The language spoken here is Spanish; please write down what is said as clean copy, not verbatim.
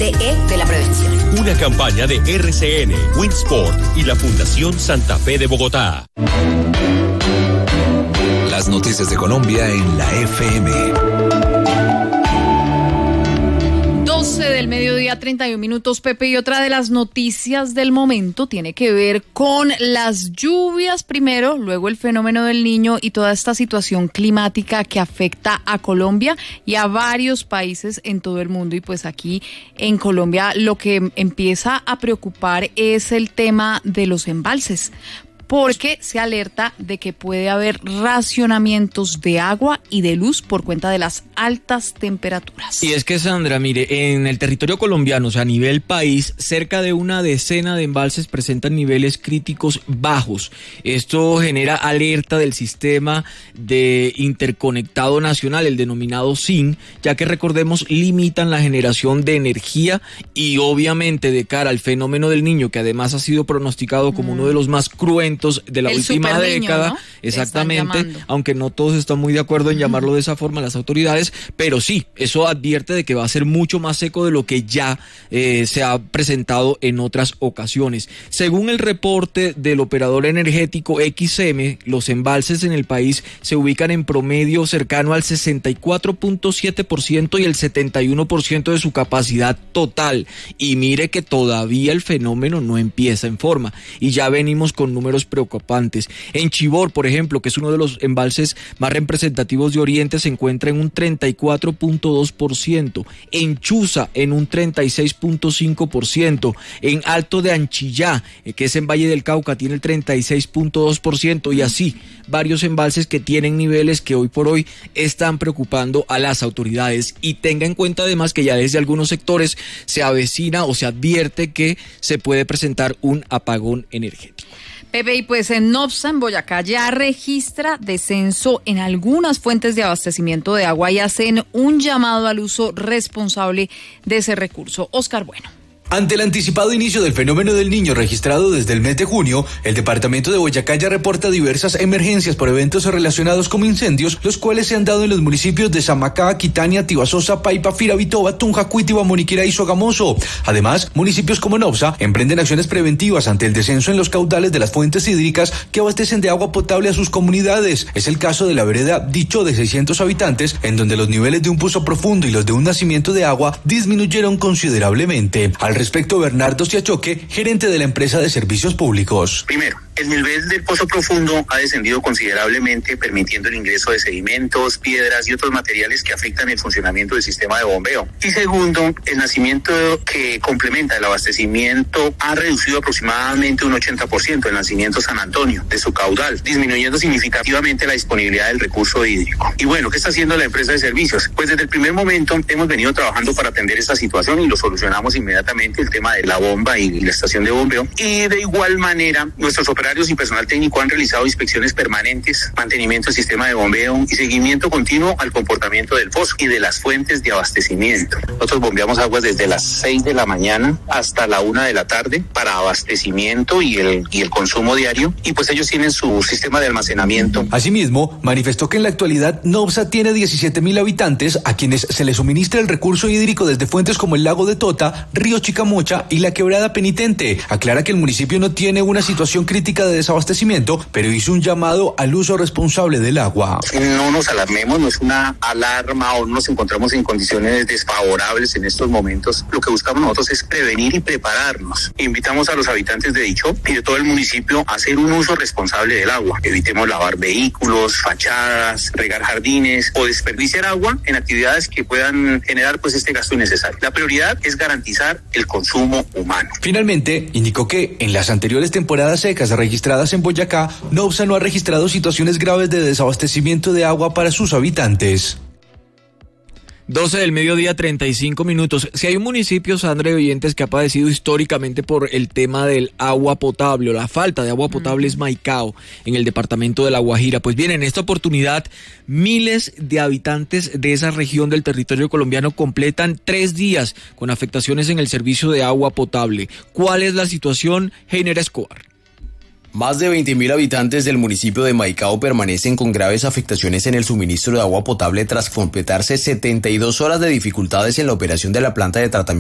de la prevención. Una campaña de RCN, Winsport y la Fundación Santa Fe de Bogotá. Las noticias de Colombia en la FM. 12 del mediodía, 31 minutos, Pepe, y otra de las noticias del momento tiene que ver con las lluvias primero, luego el fenómeno del Niño y toda esta situación climática que afecta a Colombia y a varios países en todo el mundo. Y pues aquí en Colombia lo que empieza a preocupar es el tema de los embalses, porque se alerta de que puede haber racionamientos de agua y de luz por cuenta de las altas temperaturas. Y es que, Sandra, mire, en el territorio colombiano, o sea, a nivel país, cerca de una decena de embalses presentan niveles críticos bajos. Esto genera alerta del sistema de interconectado nacional, el denominado SIN, ya que, recordemos, limitan la generación de energía y obviamente de cara al fenómeno del Niño, que además ha sido pronosticado como uno de los más cruentos de la última década, ¿no? Exactamente, aunque no todos están muy de acuerdo en llamarlo de esa forma las autoridades, pero sí, eso advierte de que va a ser mucho más seco de lo que ya se ha presentado en otras ocasiones. Según el reporte del operador energético XM, los embalses en el país se ubican en promedio cercano al 64.7% y el 71% de su capacidad total, y mire que todavía el fenómeno no empieza en forma, y ya venimos con números preocupantes. En Chivor, por ejemplo, que es uno de los embalses más representativos de Oriente, se encuentra en un 34.2%, en Chuza en un 36.5%, en Alto de Anchillá, que es en Valle del Cauca, tiene el 36.2%, y así varios embalses que tienen niveles que hoy por hoy están preocupando a las autoridades. Y tenga en cuenta además que ya desde algunos sectores se avecina o se advierte que se puede presentar un apagón energético. Pepe, y pues en Nopsa, en Boyacá, ya registra descenso en algunas fuentes de abastecimiento de agua y hacen un llamado al uso responsable de ese recurso. Oscar Bueno. Ante el anticipado inicio del fenómeno del Niño registrado desde el mes de junio, el departamento de Boyacá ya reporta diversas emergencias por eventos relacionados con incendios, los cuales se han dado en los municipios de Samacá, Quitania, Tibasosa, Paipa, Firavitoba, Tunja, Cuitiba, Moniquirá y Sogamoso. Además, municipios como Nopsa emprenden acciones preventivas ante el descenso en los caudales de las fuentes hídricas que abastecen de agua potable a sus comunidades. Es el caso de la vereda Dicho, de 600 habitantes, en donde los niveles de un pozo profundo y los de un nacimiento de agua disminuyeron considerablemente. Al respecto, Bernardo Siachoque, gerente de la empresa de servicios públicos. Primero, el nivel del pozo profundo ha descendido considerablemente, permitiendo el ingreso de sedimentos, piedras y otros materiales que afectan el funcionamiento del sistema de bombeo. Y segundo, el nacimiento que complementa el abastecimiento ha reducido aproximadamente un 80% el nacimiento San Antonio de su caudal, disminuyendo significativamente la disponibilidad del recurso hídrico. Y bueno, ¿qué está haciendo la empresa de servicios? Pues desde el primer momento hemos venido trabajando para atender esta situación y lo solucionamos inmediatamente, el tema de la bomba y la estación de bombeo. Y de igual manera, nuestros operarios y personal técnico han realizado inspecciones permanentes, mantenimiento del sistema de bombeo y seguimiento continuo al comportamiento del pozo y de las fuentes de abastecimiento. Nosotros bombeamos aguas desde las 6 de la mañana hasta la 1 de la tarde para abastecimiento y el consumo diario, y pues ellos tienen su sistema de almacenamiento. Asimismo, manifestó que en la actualidad Nopsa tiene 17.000 habitantes a quienes se les suministra el recurso hídrico desde fuentes como el lago de Tota, río Chicamocha y la quebrada Penitente. Aclara que el municipio no tiene una situación crítica de desabastecimiento, pero hizo un llamado al uso responsable del agua. No nos alarmemos, no es una alarma o no nos encontramos en condiciones desfavorables en estos momentos. Lo que buscamos nosotros es prevenir y prepararnos. Invitamos a los habitantes de Dicho y de todo el municipio a hacer un uso responsable del agua. Evitemos lavar vehículos, fachadas, regar jardines o desperdiciar agua en actividades que puedan generar pues este gasto innecesario. La prioridad es garantizar el consumo humano. Finalmente, indicó que en las anteriores temporadas secas registradas en Boyacá, Nopsa no ha registrado situaciones graves de desabastecimiento de agua para sus habitantes. 12 del mediodía, 35 minutos. Si hay un municipio, Sandra, de oyentes, que ha padecido históricamente por el tema del agua potable o la falta de agua potable, es Maicao, en el departamento de La Guajira. Pues bien, en esta oportunidad, miles de habitantes de esa región del territorio colombiano completan 3 días con afectaciones en el servicio de agua potable. ¿Cuál es la situación? Heiner Escobar. Más de 20.000 habitantes del municipio de Maicao permanecen con graves afectaciones en el suministro de agua potable tras completarse 72 horas de dificultades en la operación de la planta de tratamiento